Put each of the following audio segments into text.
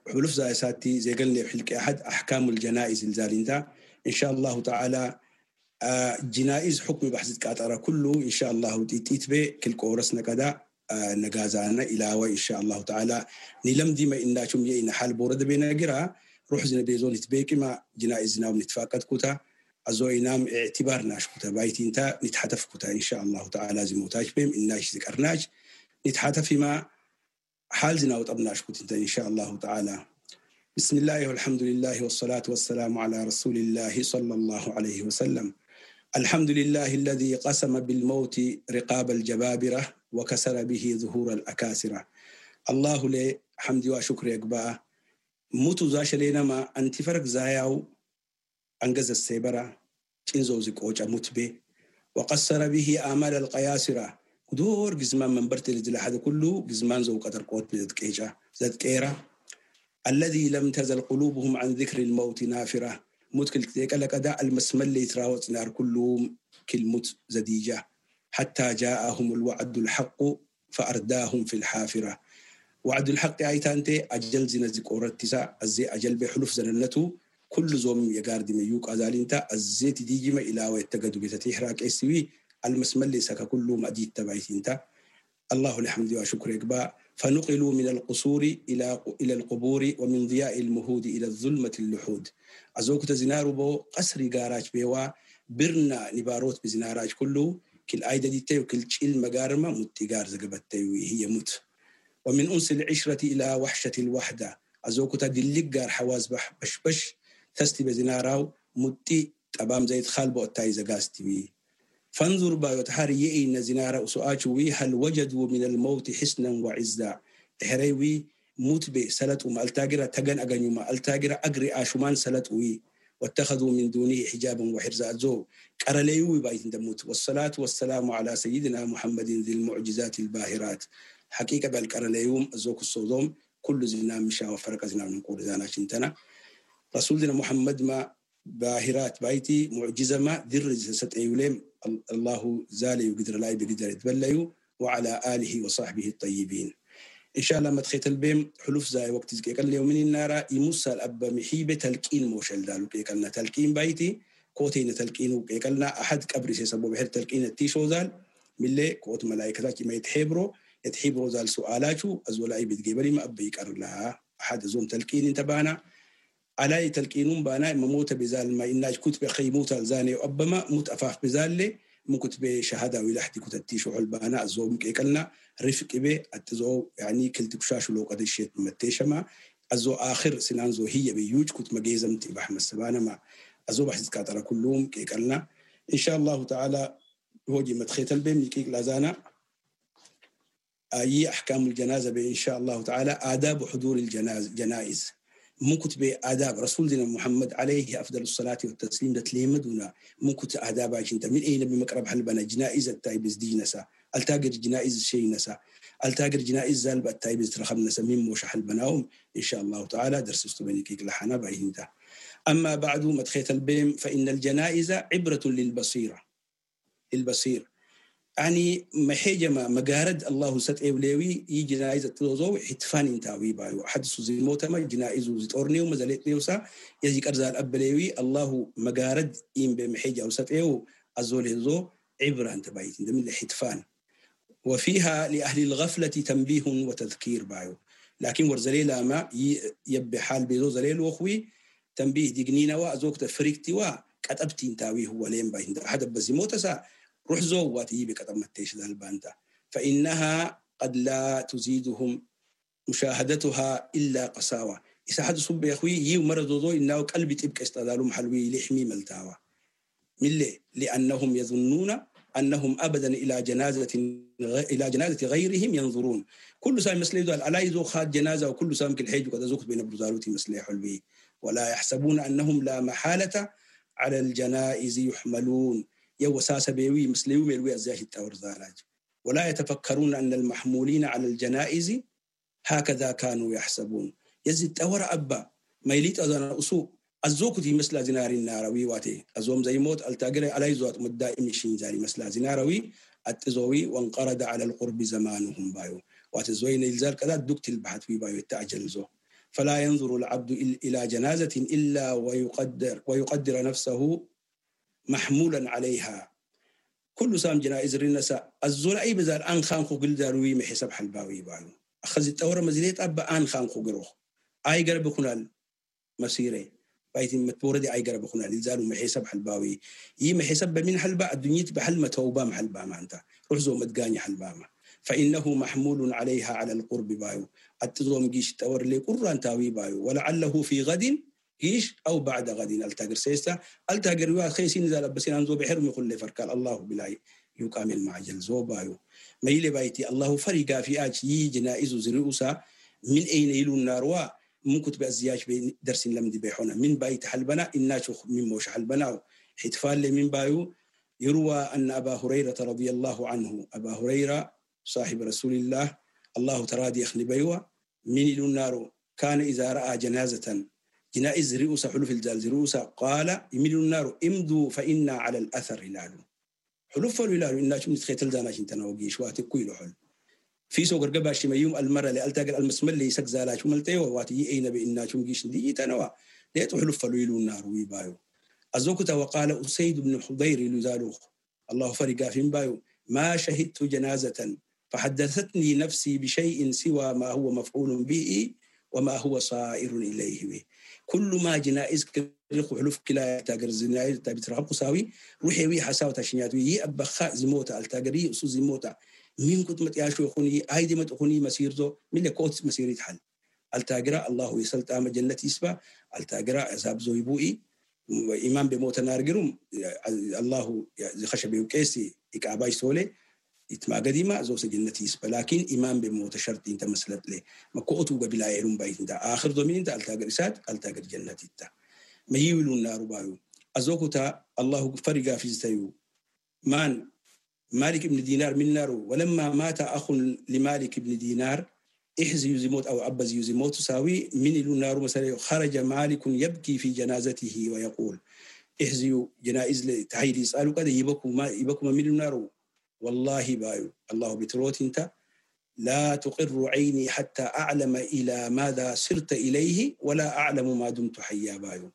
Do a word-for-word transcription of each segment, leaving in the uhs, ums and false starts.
حلف زي ساتي زي قلنا بحلك أحد أحكام الجنائز الزالين ده إن شاء الله تعالى آه جنائز حكم بحث كاترة كله إن شاء الله تيتبه كل كورسنا كذا آه نجازانا إلى وإن شاء الله تعالى نلم دي ما إننا شم يين حال بورد بينا جرا روح زين بيزون يتبيك ما جنائزنا ونتفاقد كتا أزوي نام اعتبارناش كتا بايتين تا نتحتف كتا إن شاء الله تعالى زموتاج بهم إنناش ذكرناش نتحتف ما حال زنا وطبناش كتا إن شاء الله تعالى. بسم الله والحمد لله والصلاة والسلام على رسول الله صلى الله عليه وسلم. الحمد لله الذي قسم بالموت رقاب الجبابرة وكسر به ظهور الأكاسرة. الله لي حمد وشكر يقبأ موت زاش لنا ما أنت فرق زاياو أنجز السيبرة تنزو زكوجة موت به وقصر به آمال القياسرة دور جزمان من برتل لحد كله جزمان زو قدر قوت بذكيجة ذكيرة الذي لم تزل قلوبهم عن ذكر الموت نافرة موت كل كذا لك أداء المسمى اللي تراوت نار كلهم كل موت زديجة حتى جاءهم الوعد الحق فأرداهم في الحافرة. وعد الحق أيتانتي أجل زنا ذكورة تسا أزي أجل بحلف زننته كل زوم يقارد ميوك أزالينتا أزي تديجي ما إلاوة تقدو بتتيحراك إسوي المسمى اللي سكا كلهم أديد تبعيتينتا. الله الحمد وشكر يقبأ فنقلوا من القصور إلى إلى القبور ومن ضياء المهود إلى الظلمة اللحود. أزوك تزنارو بو قصر جاراج بيوا برنا نباروت بزناراج كله كل آيدة دي تيو كل شيء مجارمة متجار زجبت تيوي هي مت. ومن أنس العشرة إلى وحشة الوحدة أزوك تدلك جار حواز بح بش بش تستي بزناراو متي تبام زيت خالبو التايزة جاستوي. فانظر بايوتحاري إن زنارة سؤاجوي هل وجدوا من الموت حسنا وعزا تحريوي موت بي سلت وما التاجرة تجن أجن وما التاجرة أجري آشمان سلت وي واتخذوا من دونه حجابا وحرزا زو كرليوي بايت دموت. والصلاة والسلام على سيدنا محمد ذي المعجزات الباهرات. حقيقة بالكرليوم زوك الصودوم كل زنا مشى وفرق زنا من قول زنا شنتنا رسولنا محمد ما باهرات بايتي معجزة ما درج ست أيولم الله زالي وقدر لا بقدر يتبليو وعلى آله وصحبه الطيبين إن شاء الله. ما تخيت البيم حلوف زي وقت زكي قال لي ومن النار يمس الأب محيبة تلقين موشل دالو كي قالنا تلقين بايتي كوتين تلقين وكي قالنا أحد كبري سيسبو بحر تلقين التيشو زال من اللي كوت ملايكتاكي ما يتحبرو يتحبرو زال سؤالاتو أزولاي بتجيبري ما أبيك أرلها أحد زوم تلقين انتبانا على تلقينون بانا مموت بزال ما إناج كتب خيموت الزاني وأبما موت أفاف بزال لي مو كتب شهادة ولحتي كتتيشو علبانا الزوم كيكلنا رفق به التزو يعني كل تكشاش لو قد الشيء متشما الزو آخر سنان زو هي بيوج كت مجيزم تبح مسبانا ما الزو بحث كاترا كلهم كيكلنا إن شاء الله تعالى هوجي متخيت البيم يكيك لازانا أي أحكام الجنازة بإن شاء الله تعالى آداب حضور الجناز جنائز ممكن بآداب رسولنا محمد عليه أفضل الصلاة والتسليم لتليمدنا ممكن آداب عشان من أين بمقرب حلبنا جنائز التايبز دينسا التاجر جنائز شيء نسا التاجر جنائز زالب التايبز ترخم نسا من موش حلبناهم إن شاء الله تعالى درس استبنيك لحنا بايهندا. أما بعد ما تخيت البيم فإن الجنائز عبرة للبصيرة البصير يعني محيجة ما مجارد الله ست أولوي يجي جنائز تلوزو حتفان انتاوي بايو حدث زي موتى ما جنائز وزتورني ومزالت نيوسا يجي كرزال أبليوي الله مجارد إم بمحيجة أو ست أو أزول هزو عبرة أنت بايتين ده من الحتفان. وفيها لأهل الغفلة تنبيه وتذكير بايو لكن ورزليلا ما يبي حال بيزو زليل وخوي تنبيه ديجنينا وأزوك تفريقتي وكتبتين تاوي هو لين باين ده حد بزي موتى سا روح زواتي بكتم التيش ذا البانتا فإنها قد لا تزيدهم مشاهدتها إلا قساوة. إذا حد صب يا أخوي يو مرض ضوء إنه قلبي تبقى استدارهم حلوي لحمي ملتاوة من ليه؟ لأنهم يظنون أنهم أبدا إلى جنازة إلى جنازة غيرهم ينظرون. كل سام مسلي ذا على يزو خاد جنازة وكل سام كل حيج وكذا زوج بين برزالوتي مسلي حلوي ولا يحسبون أنهم لا محالة على الجنائز يحملون يو ساسة بيوي مسليو ملوي أزاهي التور زالاج ولا يتفكرون أن المحمولين على الجنائز هكذا كانوا يحسبون. يزيد تور أبا ما يليت أذن أسوء الزوكتي مثل زنار الناروي واتي أزوم زي موت التاجر على يزوات مدائم الشين زاري مثل زناروي التزوي وانقرض على القرب زمانهم بايو واتزوين الزار كذا دكت البحث في بايو التعجل زو فلا ينظر العبد إلى جنازة إلا ويقدر, ويقدر نفسه محمولا عليها. كل سام جنائز الرنساء الزول أي بزال أن خانخو قل داروي محسب حلباوي بايو أخذ التورة مزيليت أبا أن خانخو قروخ أي قرب خنال مسيري بايتين متبورة دي أي قرب خنال الزالو محسب حلباوي يي محسب من حلبا الدنيا بحلمة توبام حلبا ما أنت رحزو مدقاني حلبا ما فإنه محمول عليها على القرب بايو التزوم جيش تور لي قران تاوي بايو ولعله في غد جيش أو بعد غد التاجر سيستا التاجر واحد خيسين زال بسين أنزو بحرم يقول لي فركال الله بلاي يكامل مع جلزو بايو ما يلي بايتي الله فريقا في آج يي جنائز زريوسا من أين يلو النار ممكن تبقى الزياج بين درس لم دبيحونا من بايت حلبنا إناش من موش حلبنا حتفال من بايو يروى أن أبا هريرة رضي الله عنه أبا هريرة صاحب رسول الله الله ترادي يخلي بيوه من يلو النار كان إذا رأى جنازة جنائز رؤوس حلف الجال رؤوس قال يميل النار امدوا فإنا على الأثر هلال حلف الهلال إننا شو نتخيل زاناش انت نوجيش واتي كويلو حل في سوق رقباش ما يوم المرة اللي ألتقى المسمى اللي يسق زالاش وملتيه واتي أين بإننا شو نجيش دي تنوى ليت حلف الهلال النار ويبايو أزوكتا وقال أسيد بن حضير لزالوخ الله فرقا في بايو ما شهدت جنازة فحدثتني نفسي بشيء سوى ما هو مفعول به وما هو صائر إليه كل ما جنائز كريخ وحلف كلا تاجر جنائز تبتراب قساوي روحي وي حساو تشنياتو يي أبخاء زموتا التاجري أسو زموتا مين كنت متياشو يخوني هايدي متخوني مسيرزو من لكوت مسيري تحل التاجرة الله يسلط أما جنة يسبا التاجرة أساب زويبوئي وإمام بموت نارجرم الله خشب يوكيسي إكعباي سولي إتما قديمة زوس جنة يسبا لكن إمام بموت شرط إنت مسلت لي ما كوتو قبل عيرون بايت دا آخر دومين دا التاجر سات التاجر جنة تا ما يولو النار بايو أزوكتا الله فرقا في زتيو مان مالك بن دينار من نار ولما مات أخ لمالك بن دينار إحز يزموت أو عبز يزموت تساوي من النار مثلا خرج مالك يبكي في جنازته ويقول إحز جنائز لتحيل يسألوا كذا يبكوا ما يبكوا من النار والله بايو الله بتروت انت لا تقر عيني حتى أعلم إلى ماذا سرت إليه ولا أعلم ما دمت حيا بايو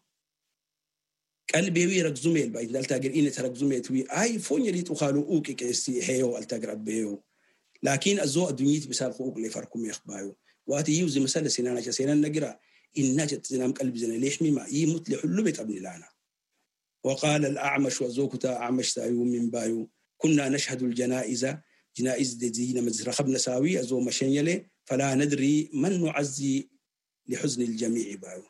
قلبي وي رجزميل بايد التاجر إني ترجزميت وي أي فون يريد تخالو أوكي كيستي هيو التاجر أبيو لكن الزوء الدنيا بسال خوك اللي فرقهم يخبايو واتي يوزي مسألة سنانا سنان نقرأ إنها تتنام قلب زنا ليحمي ما يموت لحلو بيت ابن لانا. وقال الأعمش وزوكتا أعمش سايو من بايو كنا نشهد الجنائز جنائز دينا مزرخبنا ساوي أزو مشين يلي فلا ندري من نعزي لحزن الجميع بايو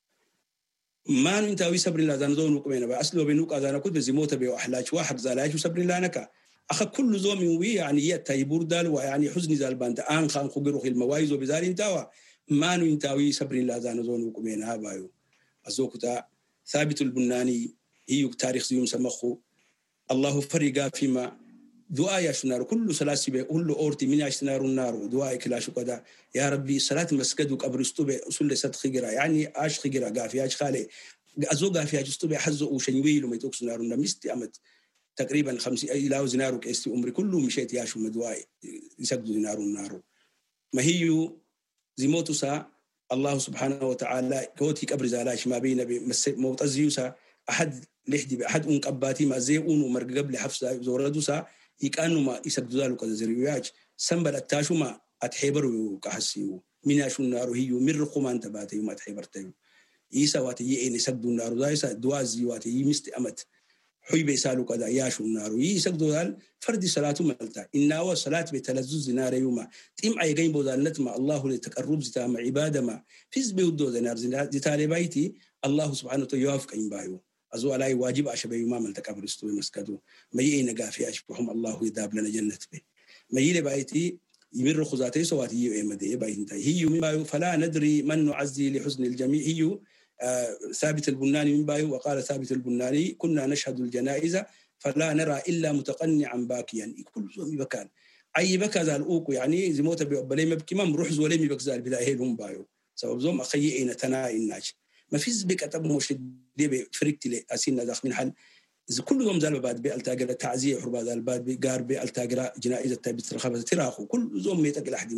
ما ننتاوي صبر الله زانزون وكمينا با أسلو بنوك أزانا كود بزيموت بيو أحلاج واحد زالاج وصبر الله نكا أخذ كل زوم وي يعني يتايبور دال ويعني حزن زال بانت آن خان خبروخ الموايز وبزال انتاوا ما ننتاوي صبر الله زانزون وكمينا بايو أزوكتا ثابت البناني هي تاريخ زيوم سمخو الله فرقا فيما دعاء يشنار كل سلاسي به كل أورتي من يشنار النار دعاء كلاش كذا يا ربي صلاة مسجد وقبرستو به أصل صد خجرة يعني عاش خجرة قافي عاش خالي أزو قافي عاش استو به حزو وشنويل وما يتوكس نار النار مستي أمد تقريبا خمسين أي لاو زنارو كاستي عمري كله مشيت ياشو مدعاء يسجدوا نار النار ما هي زموتو سا الله سبحانه وتعالى كوتي قبر زالاش ما بين موت أزيوسا أحد لحدي بأحد أنك أباتي ما زيئون ومرق قبل حفظ زوردوسا يكانوا ما يسجدوا ذلك كذا زريوياج سنبل التاشو ما أتحبروا كحسيو من يشون النار هي من رقمان تباتي ما تحبرتيو يسا واتي يئن يسجدوا النار ذايسا دوازي واتي يمستأمت حي بيسالوا كذا ياشون النار يسجدوا ذلك فرد صلاة ملتا إننا وصلاة بتلزز نار يوما تيم أي جين بوذال نتما الله لتقرب زتا مع عبادة ما فيز بيودو ذنار زتالي بيتي الله سبحانه وتعالى يوافق إن بايو أزو علي واجب أشبه يوم من تكبرستو مسكدو ما يئن قافي أشبههم الله يداب لنا جنة به ما يلي بايتي يمر خزاتي سواتي يؤمدي بايتي هي يوم بايو فلا ندري من نعزي لحزن الجميع هي آه ثابت البناني من بايو وقال ثابت البناني كنا نشهد الجنائز فلا نرى إلا متقنعا باكيا كل زوم بكان أي بكى ذا الأوكو يعني زي موت بلي مبكي ما مروح زولي مبكزال بداية هم بايو سبب زوم أخيئين تناء الناج ما في زبك أتبع مشدد بفريق لي أسينا داخل من حل إذا كل يوم زال بعد بألتاجر تعزية حرب هذا البعد بقار بألتاجر جنائز التابت رخبة تراخو كل يوم ميتقل أحد ما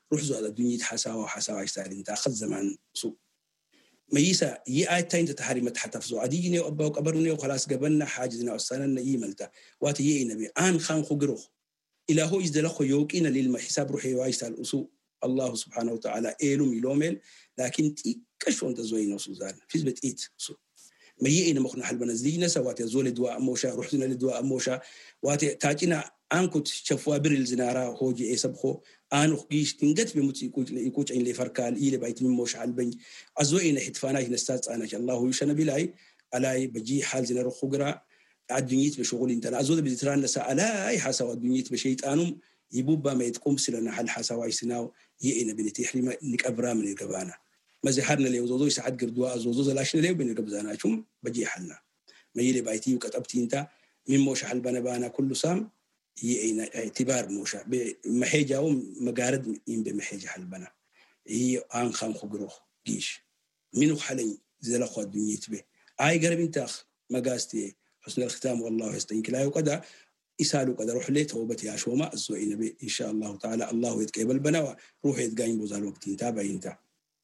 روح زود الدنيا حساوة حساوة يستاهل انت أخذ زمان سوء ميسا يي آيت تاين تتحرم تحتفظوا عديني وأبا وقبرني وخلاص قبلنا حاجزنا وصلنا يملتا واتي يي نبي آن خان خجروخ إلى هو إذا لخو يوكينا للمحساب روحي وايستال أسوء الله سبحانه وتعالى إيلو ميلومل لكن تي كشون تزوين وسوزان في زبط إيت سوء ما يئنا مخنا حل بنزلينا سوات يزول دواء موشا رحتنا لدواء موشا وات تاجنا أنكت شفوا بريل زنارا هوجي إيه سبخو أنا خجيش تنجت بموتي يكوت يكوت عين لفركال إلى بيت من موش على البنج أزوينا حتفانا نستات أنا الله يشنا بلاي على بجي حال زنارو خجرا الدنيت بشغل انت أزود بتران نسا على أي حسوا الدنيت بشيء أنم يبوبا ما يتقوم سلنا حل حسوا يسناو يئنا بنتيح لما إنك أبرام من الجبانة ما زهرنا لي وزوجي سعد قردوا زوجي لاشنا لي بين الجبزانا شوم بجي حلنا ما يلي بيتي وكتبتي انت من موش حل بنا بنا كل سام يئنا اعتبار موشا بمحيجة ومجارد يم بمحيجة حل بنا هي عن خام خجروخ جيش منو حلين زي الأخوة الدنيت به عاي قرب انتاخ مجاستي حسن الختام والله يستينك لا وكذا يسالوا كذا روح ليه توبتي يا شوما الزوين به إن شاء الله تعالى الله يتقبل بنا وروح يتقاين بوزال وقت انتابع انت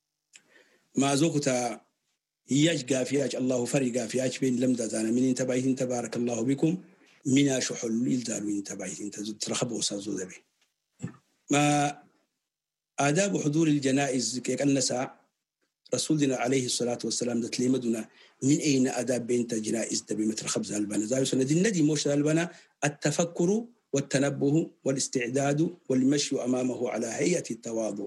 ما زوكتا هياج قافياج الله فرق قافياج بين لم دزانا من انت بايت انت بارك الله بكم من شحل يلزالوا انت بايت انت ترخبوا وسازوا ذبي ما آداب حضور الجنائز كيك النساء رسولنا عليه الصلاة والسلام دتليمدنا من أين آداب بنت جنائز تبي متر خبز البنا زاوية سند الندي موش البنا التفكر والتنبه والاستعداد والمشي أمامه على هيئة التواضع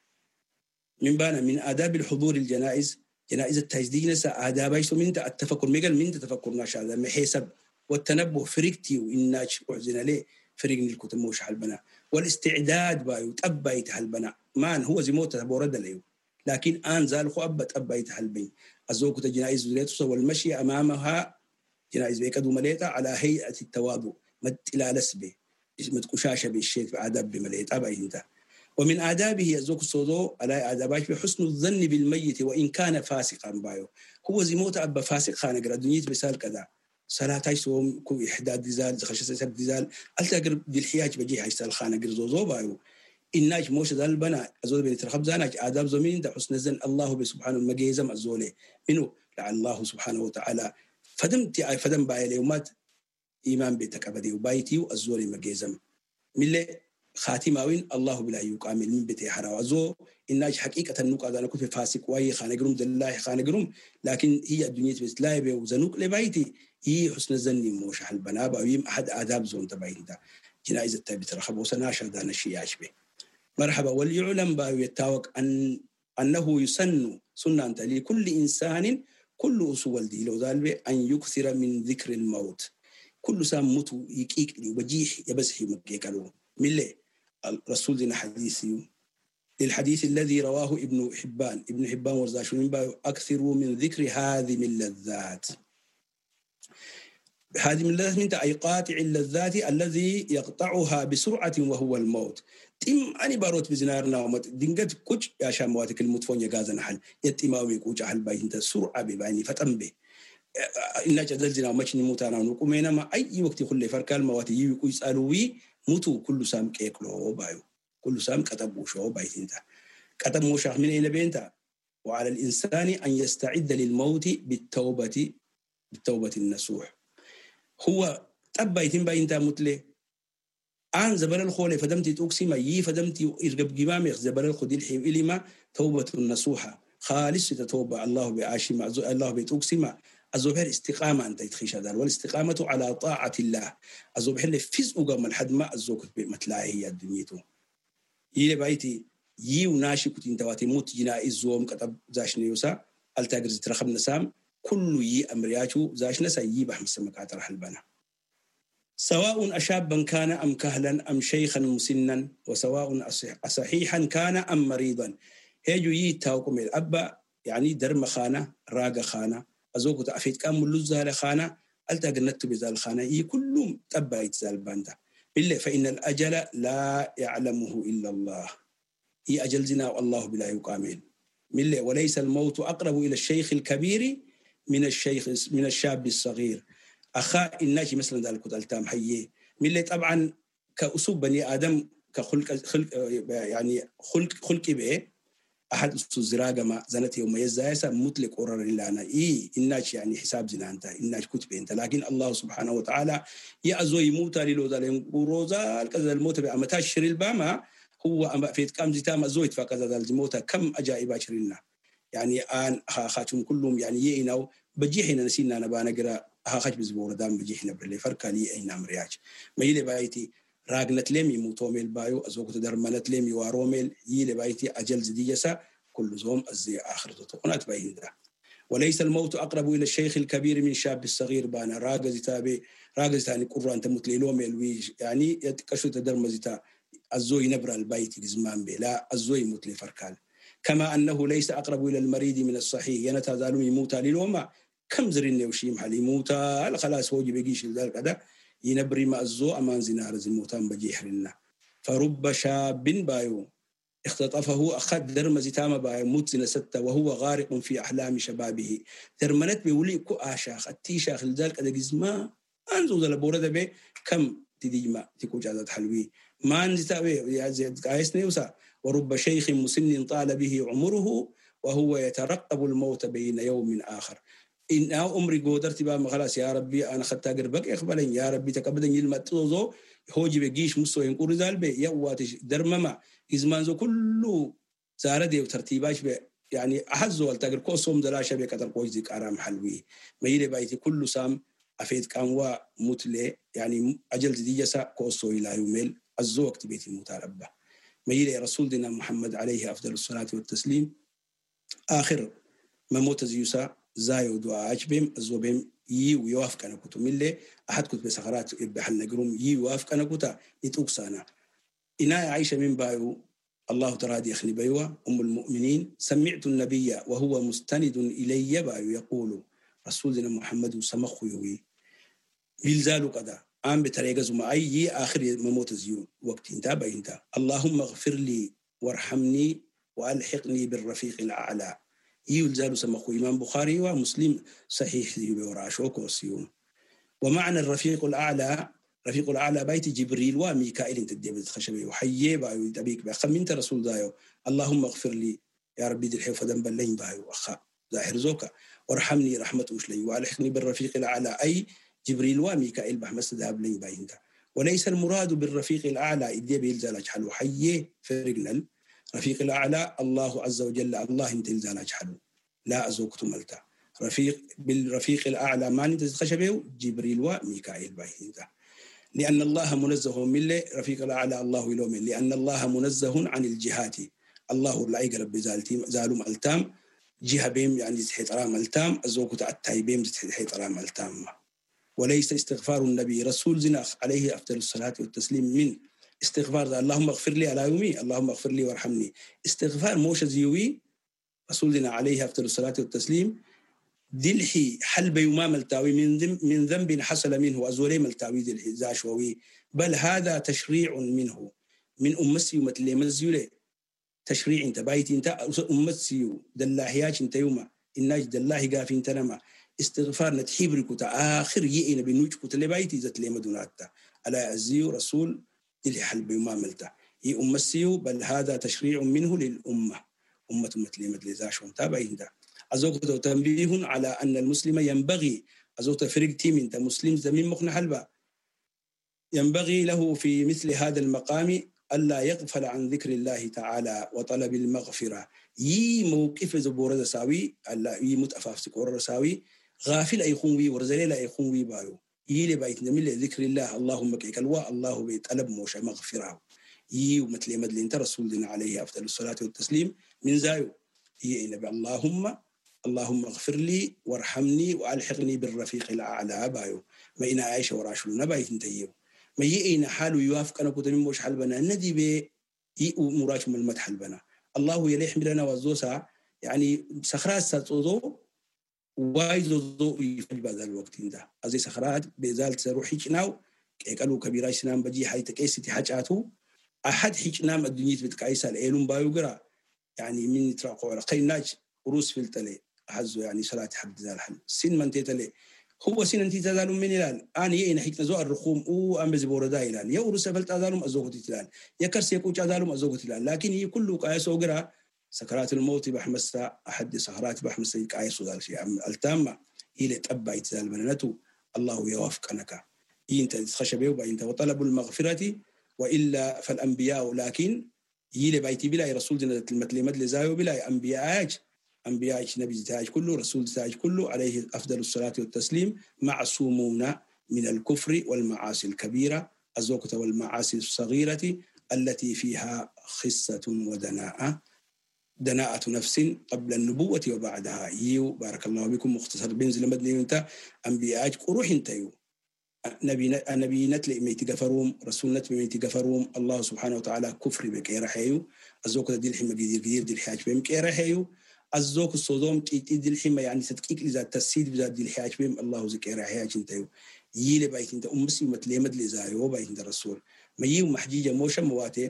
من بنا من آداب الحضور الجنائز جنائز التجديد آداب يسمى من التفكر ميقال من تفكر ناش هذا محسب والتنبه فريقتي وإناش أحزن عليه فريقني الكتب موش البنا والاستعداد بايو تبايت هالبنا مان هو زي موت بورد له لكن آن زال خو أبت أبيت هالبين الزوج تجنائز وليتوس والمشي أمامها جنائز بيكدو مليتا على هيئة التواضع مد إلى لسبه مد قشاشة بالشيء في آداب بمليتا أبينتا ومن آدابه الزوج الصوضو على آدابه بحسن الظن بالميت وإن كان فاسقا بايو هو زي موت أبا فاسق خانة قرأ دنيت بسال كذا صلاة يسوم كو إحداد ديزال خشية سب ديزال ألتقر بالحياج بجي هيستال خانة قرأ زوزو بايو إناش موش ذا البنا أزول بين ترخب زاناج آداب زمين ده حسن الزن الله بسبحانه المجيزم أزوله منه لعل الله سبحانه وتعالى فدم تي فدم باي اليومات إيمان بيتك أبدي وبايتي وأزول المجيزم من خاتمة وين الله بلا يقامل من بيتي حرا وزو إناش حقيقة النوك أنا كنت فاسق واي خانة قرم دلله خانة قرم لكن هي الدنيا بس لا يبي وزنوك لبايتي هي حسن الزن موش حلبنا باويم أحد آداب زون تباين ده جنائز التابي ترخب وسناشر دان الشيء عشبه مرحبا. وليعلم باو يتاوك أن أنه يسن سنة لكل إنسان كل أسوال دي لو ذلك أن يكثر من ذكر الموت كل سام متو يكيك لي وبجيح يبسحي مكيكالو من ليه الرسول دينا حديثي للحديث الذي رواه ابن حبان ابن حبان ورزاشون باو أكثروا من ذكر هذه من اللذات هذه من اللذات من أي قاطع اللذات الذي يقطعها بسرعة وهو الموت تيم أني باروت بزنارنا ومت دينجت كوش يا شامواتك المتفون يجازن حل يتيماوي كوش أهل باين سرعة بباني فتم به إن جدل زنا ومشني موتانا ونقومينا ما أي وقت كل فركال مواتي يكوي يسألوي موتو كل سام كيكلو بايو كل سام كتبوا شو بايتين تا كتب موشاخ من أين بينتا وعلى الإنسان أن يستعد للموت بالتوبة بالتوبة النصوح هو تبايتين باينتا متله آن زبر الخولة فدمتي توكسيما يي فدمتي إرقب جمامي زبر الخديل حيو إلما توبة النصوحة خالصة توبة الله بعاشما الله بتوكسيما الزبر استقامة أنت يتخيش هذا والاستقامة على طاعة الله الزبر اللي فزق قام الحد ما الزوكت بمتلاعي هي الدنيتو يلي بايتي يي وناشي كنت تواتي موت جنائز زوم كتب زاش نيوسا التاجرز ترخب نسام كل يي أمرياتو زاش نسا يي بحمس مكاتر حلبنا سواء أشابا كان أم كهلا أم شيخا مسنا وسواء أصحيحا كان أم مريضا هيجو يتاوكم الأبا يعني درم خانة راقة خانة أزوكو تأفيد كام اللزة لخانة ألتقنت بذا الخانة هي كلهم تبا يتزال باندا بالله فإن الأجل لا يعلمه إلا الله هي أجل زنا والله بلا يقامل بالله وليس الموت أقرب إلى الشيخ الكبير من الشيخ من الشاب الصغير أخا الناجي مثلا ذلك التام حيه من اللي طبعا كأسلوب بني آدم كخلق خلق يعني خلق خلق به أحد الزراقة ما زنت يوم يزايسا مطلق قرر لنا إيه إناش يعني حساب زنا أنت إناش كتب أنت لكن الله سبحانه وتعالى يأزو يموت للو ذلك وروزال كذا الموت بأما تشر الباما هو في كم زتام زويت فكذا ذلك الموت كم أجائب أشرنا يعني آن خاتم كلهم يعني ييناو بجيحنا نسينا نبانا قرا ها خش بزبور دام بجيحنا برلي فرق لي أي نام رياج ما يلي بايتي راقنت لمي موتوميل بايو أزوك تدرمنت لمي واروميل يلي بايتي أجل زديجسا كل زوم أزي آخرته هنا تبين ده وليس الموت أقرب إلى الشيخ الكبير من شاب الصغير بانا راقز تابي راقز تاني قرآن تمتلي لوميل ويج يعني يتكشو تدرمزتا الزوي نبرا البيت زمان بي لا الزوي متلي فركال كما أنه ليس أقرب إلى المريض من الصحيح ينتظالو يموتا للوما كم زرين يوشيم حالي موتا خلاص هو بيجيش لذلك هذا ينبري ما الزو أمان زنار زموتان بجيحرنا فرب شاب بايو اختطفه أخذ درمزي تاما بايو موت زنا ستة وهو غارق في أحلام شبابه درمنت بيولي كو آشاخ التيشاخ لذلك هذا جزما أنزو ذا لبورة بي كم تديما تكو جازت حلوي ما أنزتا بي قايسني وسا ورب شيخ مسن طال به عمره وهو يترقب الموت بين يوم آخر إن أمري قدرت بقى خلاص يا ربي أنا خدت أقربك إخبارين يا ربي تقبلني المتوزو هوجي بجيش مسو ينقر ذال بي يواتش درمما إزمان زو كله ساردي وترتيباش بي يعني أحزو التقر كوسوم دلاشة بي كتر قوش ذيك أرام حلوي ما يلي بايتي كل سام أفيد كانوا متلي يعني أجل دي جسا كوسو إلى يوميل الزو وقت بيتي المتاربة ما يلي رسول دينا محمد عليه أفضل الصلاة والتسليم آخر ما موت زيوسا زايو دعا عجبهم الزوبهم يي ويوافق أنا كتو ملي أحد كتب سخرات بحل نقروم يي ويوافق أنا كتا يتوكسانا إنا عايشة من بايو الله ترادي أخني بيوة أم المؤمنين سمعت النبي وهو مستند إلي بايو يقول رسولنا محمد سمخ يوي بيلزالو قدا عام بطريقة زما أي آخر مموت زيو وقت انتا باينتا اللهم اغفر لي وارحمني وألحقني بالرفيق الأعلى يلزالو سمخو إمام بخاري ومسلم صحيح ذي وراشوك وسيوم ومعنى الرفيق الأعلى رفيق الأعلى بيت جبريل وميكائيل انت الديبت خشبي وحيي بايو تبيك بخمنت رسول دايو اللهم اغفر لي يا ربي دي الحيوة دنبا لين بايو أخا ظاهر زوكا وارحمني رحمة وشلي وألحقني بالرفيق الأعلى أي جبريل وميكائيل بحمس ذهب لين باينتا وليس المراد بالرفيق الأعلى إدي بيلزال أجحل وحيي فرقنا رفيق الأعلى الله عز وجل الله انت الزال أجحل لا أزوكت ملتا رفيق بالرفيق الأعلى ما انت خشبه جبريل وميكائيل باينتا لأن الله منزه من له رفيق الأعلى الله يلوم لأن الله منزه عن الجهات الله لا يقرب بزالتي زالوم التام جهة بهم يعني حترام التام أزوكت التايبين حترام التام وليس استغفار النبي رسول زناخ عليه أفضل الصلاة والتسليم من استغفار ذا اللهم اغفر لي على يومي اللهم اغفر لي وارحمني استغفار موش زيوي رسولنا عليه أفضل الصلاة والتسليم دلحي حلب يوما ملتاوي من ذنب من ذنب حصل منه أزولي ملتاوي دلحي زاشوي بل هذا تشريع منه من أمسي ومتلي مزيولي تشريع انت بايت انت أمسي دلاحياج انت يوما إناج دلاحي قافي انت نما استغفار نتحيبرك آخر يئنا بنوجك تلي بايتي ذات لي مدوناتا على أزيو رسول دلحي حلب يوما ملتا هي أمسي بل هذا تشريع منه للأمة أمة متلي مدلي زاشون تابعين ده أزوك تنبيه على أن المسلم ينبغي أزوك فريق تيم أنت مسلم زمين مقنع حلبة ينبغي له في مثل هذا المقام ألا يغفل عن ذكر الله تعالى وطلب المغفرة يي موقف زبورة ساوي ألا يي متأفاف سكورة ساوي غافل أيخون وي ورزليل أيخون وي بايو يي لبايت نميل ذكر الله اللهم كيك الواء الله بيتقلب موشى مغفرة يي ومثل مدل انت رسولنا عليه أفضل الصلاة والتسليم من زايو يي نبي اللهم اللهم اغفر لي وارحمني وألحقني بالرفيق الأعلى بايو ما إنا عايشة وراشلنا بايت انتيو ما يئين حاله يوافق أنا كنت نموش حلبنا ندي بي يئو مراج من المدح حلبنا الله يلي حملنا وزوسا يعني سخرات ستوزو وايزو يفج بعد الوقت ده أزي سخرات بزال تروح حيجناو كيقالوا كبيرا سنام بجي حي تكيستي حاجاتو أحد حيجنام الدنيا بتكايسة العلم بايو قرا يعني من يتراقوا على قيناج روس في التلي حزو يعني صلاة حد ذا الحل سن من تيتلي هو سين أنت تزالون من الآن أنا يين حيك نزوء الرخوم أو أم بزبورة دا الآن يا ورث فلت أزالهم أزوجت الآن يا كرس يكوش أزالهم أزوجت الآن لكن هي كله قايس وقرا سكرات الموت بحمسة أحد سهرات بحمسة قايس وذا الشيء التامة هي اللي تبع يتزال مننته الله يوافق أنك أنت تخشبه وبأنت وطلب المغفرة وإلا فالأنبياء لكن هي اللي بيتي بلا رسول جنة المتلمد لزايو بلا أنبياء أنبياء نبي تاج كله رسول تاج كله عليه أفضل الصلاة والتسليم معصومون من الكفر والمعاصي الكبيرة الزوكة والمعاصي الصغيرة التي فيها خصة ودناءة دناءة نفس قبل النبوة وبعدها يو بارك الله بكم مختصر بنزل مدني انت أنبياء قروح انتيو نبي نبي نتلي ميت غفروم رسول نتلي ميت غفروم الله سبحانه وتعالى كفر بكيرحيو الزوكة دي الحين مقدير قدير دي الحاج بكيرحيو الزوك الصوضوم تيدي الحين يعني تدقيق إذا تسيد بذات دي الحاج بهم الله زكيرحيو انتيو يلي بايت انت أمسي متلي مدلي زايو بايت انت الرسول ما يو محجيجة موشا مواتي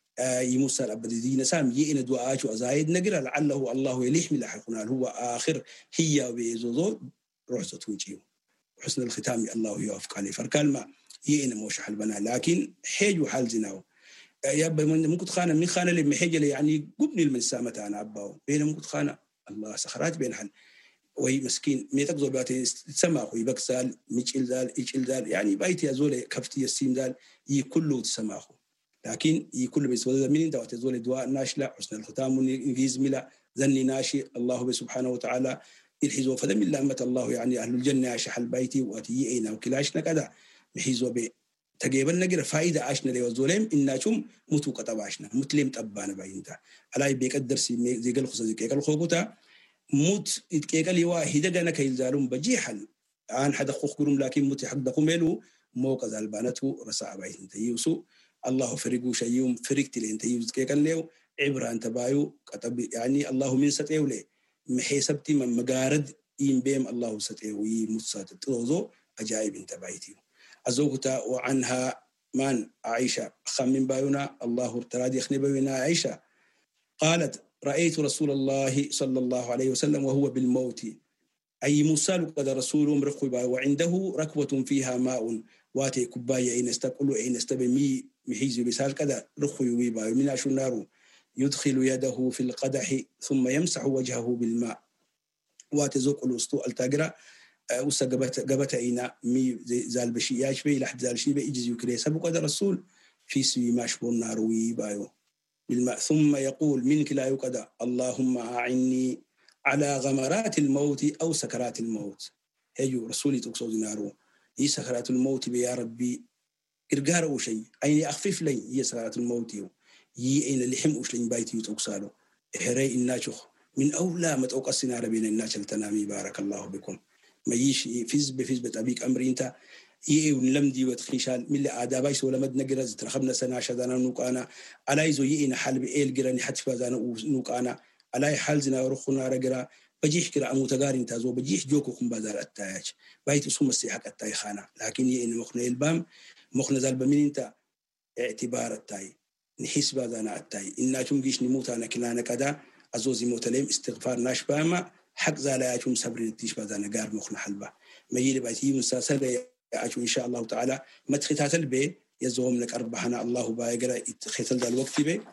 يموسى الأبدين سام يئن دعاء وأزايد نقرأ لعله الله يليح من لحقنا هو آخر هي بيزوزو روح ستوجيه حسن الختام الله يوفق عليه فالكلمة يئن موشح البناء لكن حيج وحال زناو يابا ممكن خانة من خانة اللي محيج اللي يعني قبني المنسامة أنا أباو بين ممكن خانة الله سخرات بين حل وهي مسكين ميتقضوا باتي تسمى أخوي بكسال ميشيل ذال إيشيل ذال يعني بايتي أزولي كفتي السيم ذال يكله تسمى أخو لكن يكل بيسوى من انت وتزول الدواء ناشلة حسن الختام إنجيز ملا ذني ناشي الله سبحانه وتعالى الحزو فدم الله أمة الله يعني أهل الجنة عشح البيت وأتيئنا وكلاشنا كذا محيزو بي تجيبا نجر فائدة عشنا لي وزولهم إننا شم متو كتب عشنا متلم تبانا باينتا على يبيك الدرس زي قال خصوصا زي قال خوبوتا موت يتكيكال يواهي دقنا كيلزالون بجيحل عن حدا خوخكرم لكن موت حق دقميلو موقع البانته رساء باينتا يوسو الله فريقو شيء فريقت لين تيوز كيكن ليو عبرة أنت بايو كتب يعني الله من ستيو لي محسبتي من مجارد إن بيم الله ستيو يمسات توزو أجايب أنت بايتيو أزوجتا وعنها من عائشة خمن بايونا الله ترادي يخني بايونا عائشة قالت رأيت رسول الله صلى الله عليه وسلم وهو بالموت أي مسال قد رسول مرخو باي وعنده ركوة فيها ماء واتي كوباية إن استقلوا إن استبمي محيزي بسال كذا رخو يويبا من عشو النار يدخل يده في القدح ثم يمسح وجهه بالماء واتي زوق الأسطوء التاقرة وسا قبت إينا مي زال بشياش بي لحد زال شي بي إجز يكري سبق قد رسول في سوي ما شبو النار ويبايو بالماء ثم يقول منك لا يقدر اللهم أعني على غمرات الموت أو سكرات الموت هيو رسولي تقصد نارو هي سكرات الموت بيا ربي إرجار أو شيء أين أخفف لي هي سكرات الموت يو يي أين اللي حم أوش لين بايتي تقصاله هراي الناجخ من أولى ما توقصنا ربنا الناس التنامي بارك الله بكم ما يش فيز بفيز بتأبيك أمر أنت يي ونلمدي وتخيشال من اللي عادابايس ولا مد نجرز ترخبنا سنة شدنا نوكانا على يزو يي حال بإيل جراني حتى فازانا نوكانا على حال زنا ورخنا رجرا بجيح كرا متجارين تازو بجيح جوكو كم بازار التاج بايت سوم السياحة التاي خانة لكن يي إن مخنا البام مخنا زال بمين أنت اعتبار التاي نحس بازانا التاي إن أجوم جيش نموت أنا كلانا كذا أزوزي موتلهم استغفار ناش باما حق زالا أجوم صبر نتيش بازانا قار مخنا حلبة ما يلي بايتي مسلسل أجو إن شاء الله تعالى ما تختات البي يزوم لك أربحنا الله بايقرا يتختل ذا الوقت بي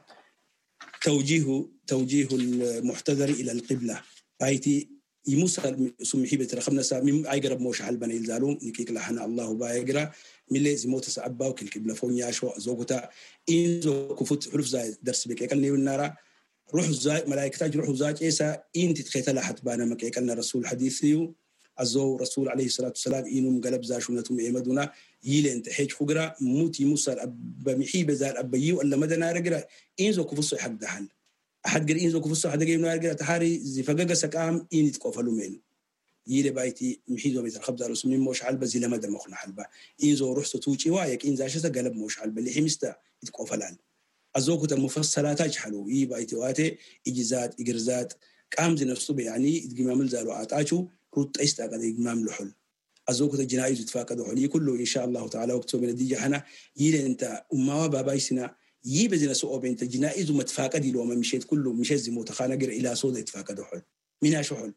توجيه توجيه المحتضر إلى القبلة بايتي يمسل سمحي بترخمنا سا من أيقرب موش على البني الزالوم نكيك لحنا الله بايقرا من لازم موت سأبا وكل قبلة فون ياشو زوجتا إن زو كفوت حرف زاي درس بك يكلني والنارا روح زاي ملاك روح زاي إيسا إن تتختل حد بانا مكيكلنا رسول حديثيو عزو رسول عليه الصلاة والسلام إنهم قلب زاشونتهم إيمدونا يلي انت حيج خقرا موتي موسى بمحي بزال أبيو ألا مدنا رقرا إنزو كفصو حق دحل أحد قر إنزو كفصو حد قيمنا رقرا تحاري زي فقاقا سكام إن يتقفلوا من يلي بايتي محيزو بيت الخبز على سمين موش حلبة زي لمدى مخنا حلبة إنزو رحصو توشي وايك إنزا شسا قلب موش حلبة اللي حمستا يتقفلان عزو كتا مفصلات أجحلو إي بايتي واتي إجزات إقرزات قام زي نفسه يعني إدقمام الزالو آتاچو روت أيستاقد إقمام لحل أزوكت الجنائز يتفاقدوا حولي كله إن شاء الله تعالى وقتوا من الديجة حنا يلي أنت أمها بابايسنا يبزنا سوء بنت الجنائز ومتفاقد لو ما مشيت كله مشيت زي متخانقر إلى صوت يتفاقدوا حول من أشو حول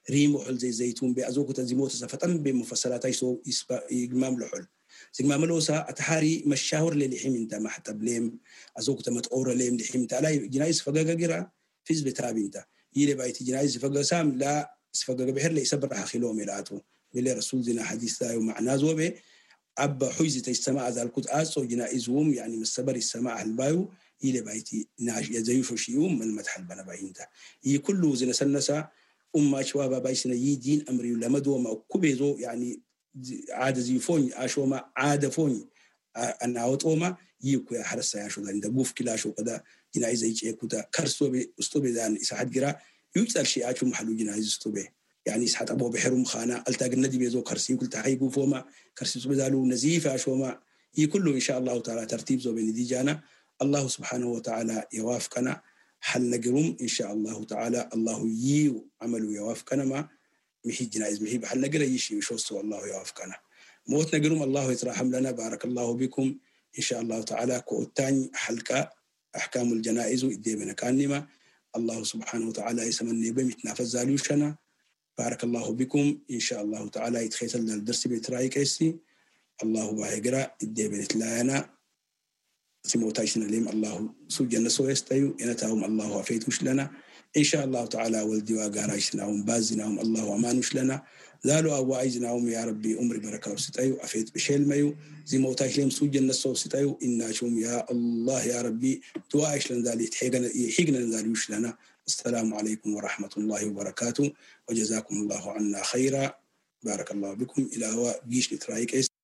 ريم وحل زي زيتون بأزوكو تزيموت سفتن بمفصلات يسو يجمام لحل زجمام لوسا أتحاري مشاور للحيم انت ما حتى بليم أزوكو تمتقور ليم لحيم انت لا جنايز فقاقا جرا فيز بتابي انت يلي بايتي جنايز فقاقا سام لا فقاقا بحر لي سبر حخيلو ميلاتو بلي رسول زينا حديث دا ومعنى زوبي أبا حويزي تيستماع ذا الكت آسو جنائزهم يعني مستبر السماع البايو يلي بايتي ناج يزيوشو شيوم من مدح البنا باينتا يي كله زينا سنسا أمة شوابا بايسنا يدين أمري لمدو ما كبيزو يعني عادة زيفوني عاشوما عادة فوني أنا أوتوما يكو يا حرسة يا شو ذا إنت بوف كلا شو كذا جنائز يجي كذا كرسو بي أستوبي ذان إسحاد جرا يوجد شيء عاشو محلو جنائز أستوبي يعني إسحاد أبو بحرم خانة التاج الندي بيزو كرسي كل تحيقو فوما كرسي سو بذالو نزيف عاشوما يكله إن شاء الله تعالى ترتيب زو بين دي جانا الله سبحانه وتعالى يوافقنا حل نجرم إن شاء الله تعالى الله يو عملوا يوافقنا ما محي جنائز محي بحل نجر يشي وشوستو الله يوافقنا موت نجرم الله يترحم لنا بارك الله بكم إن شاء الله تعالى كوتاني حلقة أحكام الجنائز إديبنا كانما الله سبحانه وتعالى يسمني بمتنافذ زالوشنا بارك الله بكم إن شاء الله تعالى يتخيث لنا الدرس بيترايك إيسي الله باهجرا إديبنا تلانا سموتايشنا لهم الله سجن سويستيو ينتهم الله وفيتوش لنا إن شاء الله تعالى والدي وقارايشناهم بازناهم الله ومانوش لنا ذالوا أواعيزناهم يا ربي أمري بركة وستيو أفيت بشيل ميو زي موتايش لهم سجن سويستيو إنا شوم يا الله يا ربي دواعيش لنا ذالي حيقنا ذاليوش لنا السلام عليكم ورحمة الله وبركاته وجزاكم الله عنا خيرا بارك الله بكم إلى هو جيش لترايك